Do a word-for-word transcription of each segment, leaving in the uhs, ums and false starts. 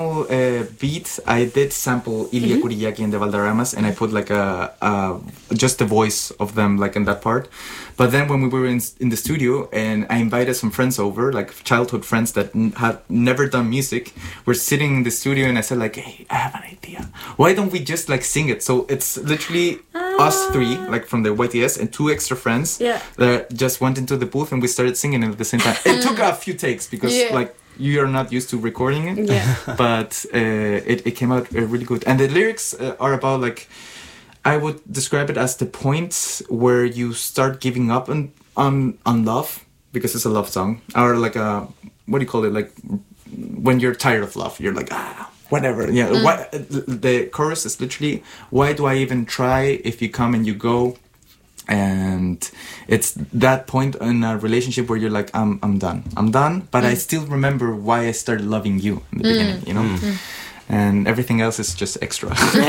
Uh, beat, I did sample Ilia mm-hmm. Kuriaki and the Valderramas, and I put like a, a just the voice of them like in that part. But then when we were in in the studio and I invited some friends over, like childhood friends that n- had never done music, we're sitting in the studio and I said like, hey, I have an idea. Why don't we just like sing it? So it's literally ah. us three, like from the Y T S, and two extra friends yeah. that just went into the booth and we started singing it at the same time. It took a few takes because yeah. like you are not used to recording it, yeah. but uh, it, it came out uh, really good. And the lyrics uh, are about like, I would describe it as the point where you start giving up on, on on love, because it's a love song, or like a, what do you call it, like when you're tired of love, you're like, ah, whatever. Yeah, mm. why, the chorus is literally, why do I even try if you come and you go? And it's that point in a relationship where you're like, I'm I'm done. I'm done, but mm. I still remember why I started loving you in the mm. beginning, you know? Mm. And everything else is just extra.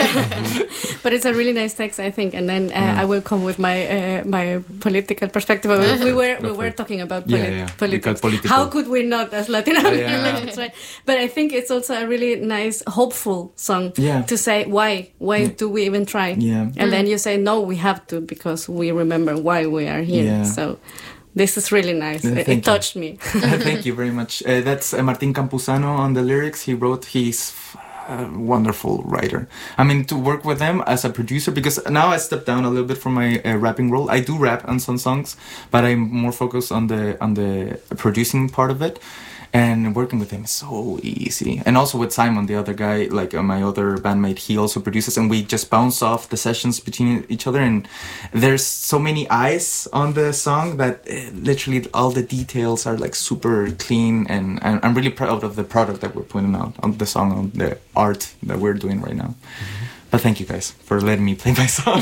But it's a really nice text, I think. And then uh, yeah. I will come with my uh, my political perspective. Yeah. We were we were talking about poli- yeah, yeah. politics. How could we not, as Latin Americans, yeah. right? But I think it's also a really nice, hopeful song yeah. to say, why? Why yeah. do we even try? Yeah. And mm. then you say, no, we have to, because we remember why we are here. Yeah. So this is really nice. Yeah, it, it touched me. Thank you very much. Uh, that's uh, Martin Campuzano on the lyrics. He wrote, he's a wonderful writer. I mean, to work with them as a producer, because now I stepped down a little bit from my uh, rapping role. I do rap on some songs, but I'm more focused on the on the producing part of it. And working with him is so easy. And also with Simon, the other guy, like uh, my other bandmate, he also produces, and we just bounce off the sessions between each other. And there's so many eyes on the song that uh, literally all the details are like super clean. And, and I'm really proud of the product that we're putting out on the song, on the art that we're doing right now. Mm-hmm. But thank you guys for letting me play my song.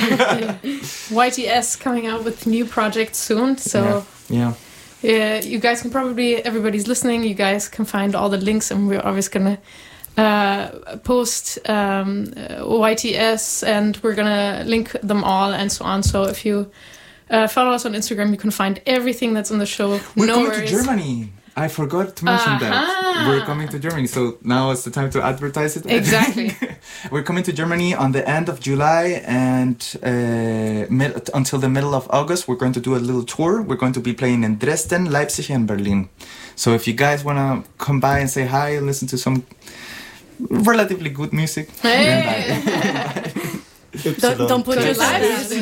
Y T S coming out with new projects soon. So yeah. yeah. Yeah, you guys can probably, everybody's listening, you guys can find all the links, and we're always going to uh, post um, uh, Y T S, and we're going to link them all and so on. So if you uh, follow us on Instagram, you can find everything that's on the show. We're no coming worries. to Germany. I forgot to mention uh-huh. that. We're coming to Germany, so now is the time to advertise it. Exactly. We're coming to Germany on the end of July, and uh, mid- until the middle of August, we're going to do a little tour. We're going to be playing in Dresden, Leipzig, and Berlin. So if you guys want to come by and say hi and listen to some relatively good music, hey. then bye. Don't, don't put your lives.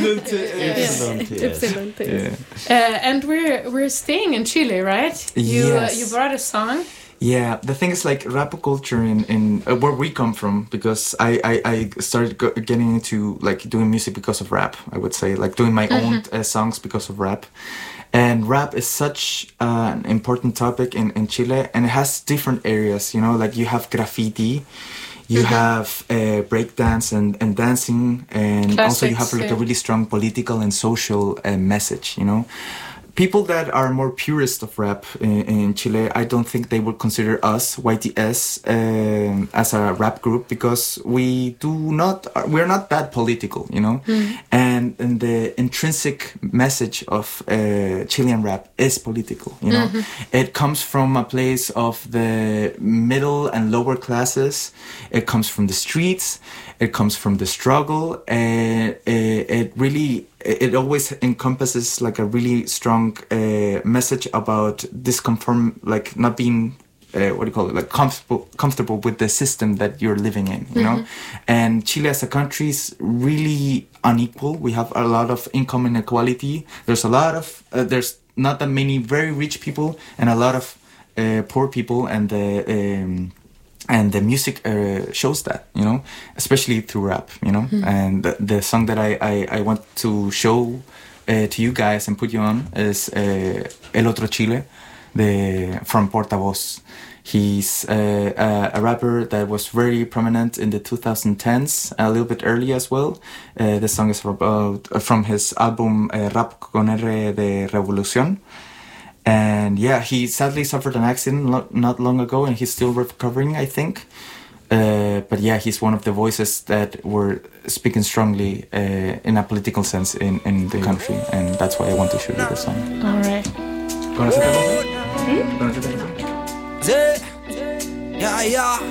Yeah. Uh, and we're we're staying in Chile, right? You yes. uh, you brought a song. Yeah, the thing is like rap culture in, in uh, where we come from, because I, I, I started go- getting into like doing music because of rap, I would say, like doing my mm-hmm. own uh, songs because of rap. And rap is such uh, an important topic in, in Chile, and it has different areas, you know, like you have graffiti, you mm-hmm. have uh, breakdance and, and dancing, and Classics, also you have like yeah. a really strong political and social uh, message, you know. People that are more purist of rap in, in Chile, I don't think they would consider us, Y T S, um, as a rap group, because we do not, we're not that political, you know? Mm. And, and the intrinsic message of uh, Chilean rap is political, you know? Mm-hmm. It comes from a place of the middle and lower classes. It comes from the streets. It comes from the struggle. And it, it really... it always encompasses like a really strong uh, message about disconform, like not being, uh, what do you call it, like comfortable, comfortable with the system that you're living in, you mm-hmm. know? And Chile as a country is really unequal. We have a lot of income inequality. There's a lot of, uh, there's not that many very rich people and a lot of uh, poor people, and the... Um, And the music uh, shows that, you know, especially through rap, you know. Mm-hmm. And the, the song that I, I, I want to show uh, to you guys and put you on is uh, El Otro Chile, the, from Portavoz. He's uh, a, a rapper that was very prominent in the twenty tens, a little bit early as well. Uh, the song is about, uh, from his album uh, Rap con R de Revolución. And yeah, he sadly suffered an accident lo- not long ago, and he's still recovering, I think. Uh, but yeah, he's one of the voices that were speaking strongly uh, in a political sense in, in the country. And that's why I want to show you the song. All right. ¿Conoces el nombre? ¿Conoces el nombre? Yeah, yeah.